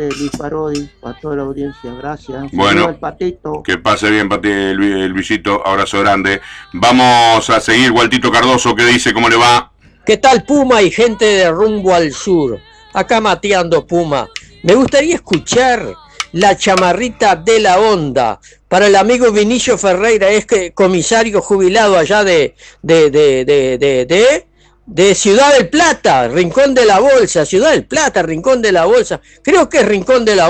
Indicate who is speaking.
Speaker 1: Luis Parodi, para toda la audiencia, gracias.
Speaker 2: Bueno,
Speaker 1: el Patito.
Speaker 2: Que pase bien, Luisito, abrazo grande. Vamos a seguir, Waltito Cardoso, ¿qué dice? ¿Cómo le va?
Speaker 3: ¿Qué tal, Puma y gente de Rumbo al Sur? Acá mateando, Puma. Me gustaría escuchar La Chamarrita de la Onda para el amigo Vinicio Ferreira, es que comisario jubilado allá de Ciudad del Plata, Rincón de la Bolsa, Ciudad del Plata, Rincón de la Bolsa, creo que es Rincón de la